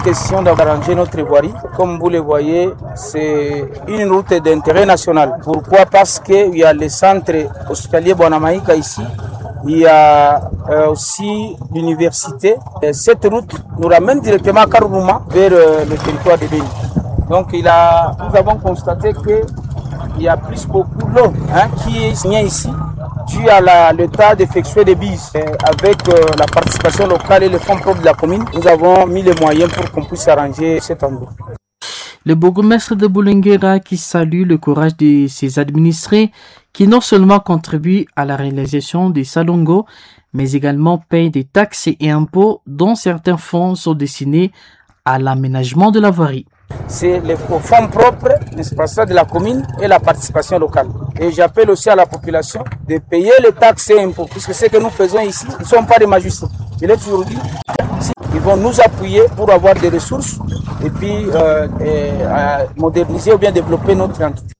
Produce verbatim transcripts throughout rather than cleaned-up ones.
Question d'arranger notre voirie. Comme vous le voyez, c'est une route d'intérêt national. Pourquoi? Parce qu'il y a le centre hospitalier Bonamaïka ici. Il y a euh, aussi l'université. Et cette route nous ramène directement à Karoubouma vers euh, le territoire de Béni. Donc il a, nous avons constaté qu'il y a plus beaucoup d'eau hein, qui est signée ici dû à la, le tas d'effectuer des bises. Et avec euh, la participation locale et les fonds propres de la commune, nous avons mis les moyens pour qu'on puisse arranger cet endroit. Le bourgmestre de Boulinguera qui salue le courage de ses administrés qui non seulement contribuent à la réalisation des salongo, mais également payent des taxes et impôts dont certains fonds sont destinés à l'aménagement de la voirie. C'est les fonds propres, n'est-ce pas ça, de la commune et la participation locale. Et j'appelle aussi à la population de payer les taxes et impôts, puisque ce que nous faisons ici, nous ne sommes pas des magistrats. Je l'ai toujours dit, ils vont nous appuyer pour avoir des ressources et puis euh, et, euh, moderniser ou bien développer notre entité.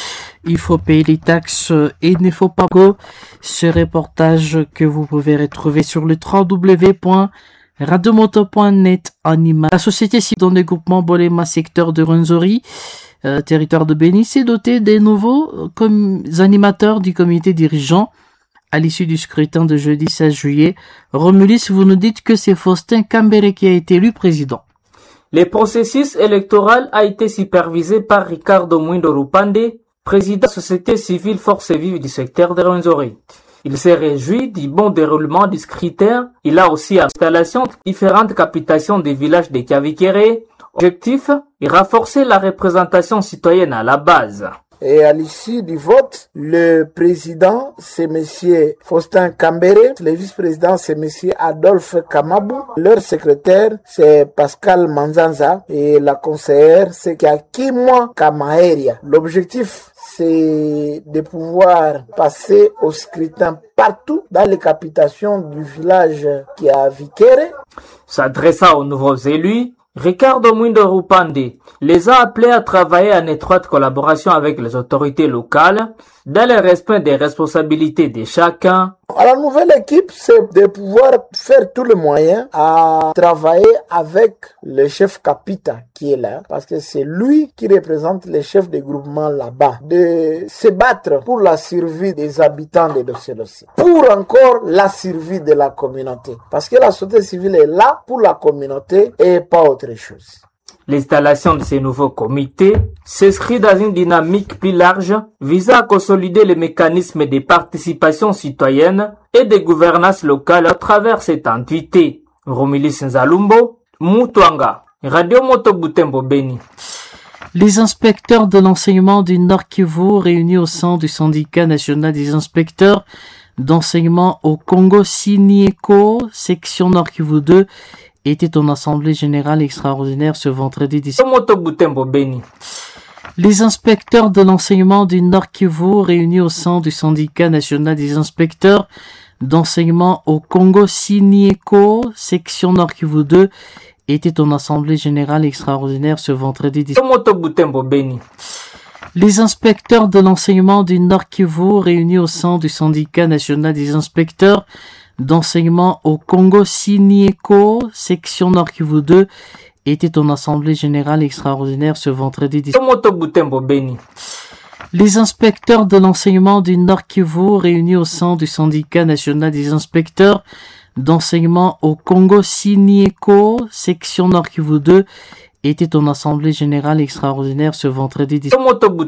Il faut payer les taxes et il ne faut pas que ce reportage que vous pouvez retrouver sur le w w w point radiomoto point net en image. La société civile dans le groupement Bolema secteur de Rwenzori, euh, territoire de Béni, s'est dotée des nouveaux comme animateurs du comité dirigeant à l'issue du scrutin de jeudi seize juillet. Romulis, vous nous dites que c'est Faustin Kambere qui a été élu président. Le processus électoral a été supervisé par Ricardo Mwindo Rupande, président de la société civile Force Vive du secteur de Rwenzori. Il s'est réjoui du bon déroulement du scrutin. Il a aussi installation de différentes capitations des villages de Kavikere. Objectif, il renforcer la représentation citoyenne à la base. Et à l'issue du vote, le président, c'est monsieur Faustin Kambere. Le vice-président, c'est monsieur Adolphe Kamabou. Leur secrétaire, c'est Pascal Manzanza. Et la conseillère, c'est Kakimwa Kamaheria. L'objectif, c'est de pouvoir passer au scrutin partout dans les capitations du village qui est à Vikere. S'adressant aux nouveaux élus, Ricardo Mwindo Rupande les a appelés à travailler en étroite collaboration avec les autorités locales dans le respect des responsabilités de chacun. À la nouvelle équipe, c'est de pouvoir faire tous les moyens à travailler avec le chef Capita qui est là, parce que c'est lui qui représente les chefs de groupement là-bas, de se battre pour la survie des habitants de Dossé-Dossé, pour encore la survie de la communauté, parce que la société civile est là pour la communauté et pas autre chose. L'installation de ces nouveaux comités s'inscrit dans une dynamique plus large visant à consolider les mécanismes de participation citoyenne et de gouvernance locale à travers cette entité. Romilis Nzalumbo, Mutwanga, Radio Moto Butembo Béni. Les inspecteurs de l'enseignement du Nord Kivu réunis au sein du syndicat national des inspecteurs d'enseignement au Congo Sinieko, section Nord Kivu deux, était en assemblée générale extraordinaire ce vendredi dix-sept. Les inspecteurs de l'enseignement du Nord Kivu réunis au sein du syndicat national des inspecteurs d'enseignement au Congo Sinieko, section Nord Kivu deux, étaient en assemblée générale extraordinaire ce vendredi dix-sept. Les inspecteurs de l'enseignement du Nord Kivu réunis au sein du syndicat national des inspecteurs d'enseignement au Congo Sinieko, section Nord Kivu deux, étaient en assemblée générale extraordinaire ce vendredi dix-sept. Les inspecteurs de l'enseignement du Nord Kivu réunis au sein du syndicat national des inspecteurs d'enseignement au Congo Sinieko, section Nord Kivu deux, étaient en assemblée générale extraordinaire ce vendredi dix-sept.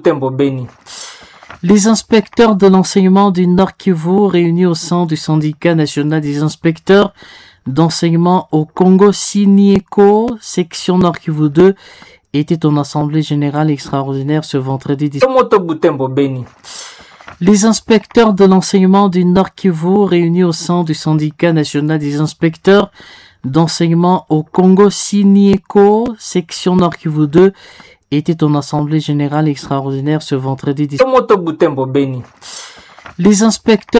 Les inspecteurs de l'enseignement du Nord Kivu réunis au sein du syndicat national des inspecteurs d'enseignement au Congo Sinieko, section Nord Kivu deux, étaient en assemblée générale extraordinaire ce vendredi dix-sept. Les inspecteurs de l'enseignement du Nord Kivu réunis au sein du syndicat national des inspecteurs d'enseignement au Congo Sinieko, section Nord Kivu deux, étaient en assemblée générale extraordinaire ce vendredi dix-sept. Les inspecteurs